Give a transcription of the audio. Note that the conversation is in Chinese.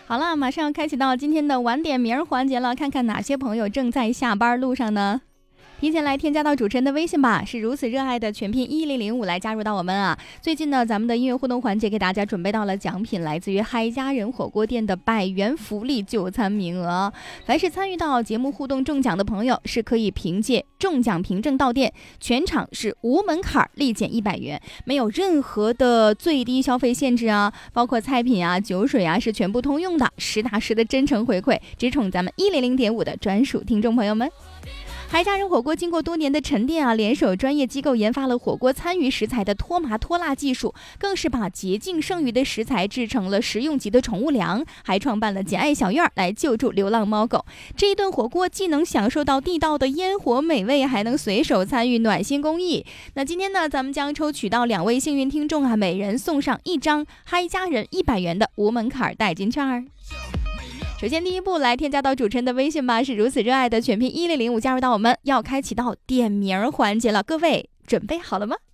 好了，马上开启到今天的晚点名环节了，看看哪些朋友正在下班路上呢？提前来添加到主持人的微信吧，是如此热爱的全拼1005来加入到我们啊。最近呢，咱们的音乐互动环节给大家准备到了奖品，来自于嗨家人火锅店的100元福利就餐名额。凡是参与到节目互动中奖的朋友，是可以凭借中奖凭证到店，全场是无门槛立减100元，没有任何的最低消费限制啊，包括菜品啊、酒水啊是全部通用的，实打实的真诚回馈，只宠咱们100.5的专属听众朋友们。嗨家人火锅经过多年的沉淀啊，联手专业机构研发了火锅参与食材的脱麻脱辣技术，更是把洁净剩余的食材制成了食用级的宠物粮，还创办了简爱小院来救助流浪猫狗。这一顿火锅既能享受到地道的烟火美味，还能随手参与暖心公益。那今天呢，咱们将抽取到2位幸运听众啊，每人送上1张嗨家人100元的无门槛代金券。首先第一步来添加到主持人的微信吧，是如此热爱的全拼1005加入到我们，要开启到点名环节了，各位准备好了吗？